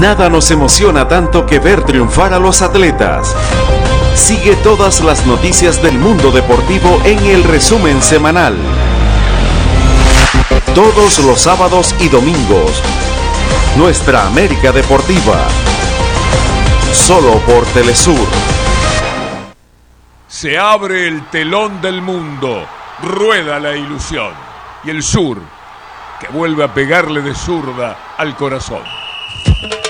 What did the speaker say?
Nada nos emociona tanto que ver triunfar a los atletas. Sigue todas las noticias del mundo deportivo en el resumen semanal. Todos los sábados y domingos. Nuestra América Deportiva. Solo por Telesur. Se abre el telón del mundo. Rueda la ilusión. Y el sur, que vuelve a pegarle de zurda al corazón.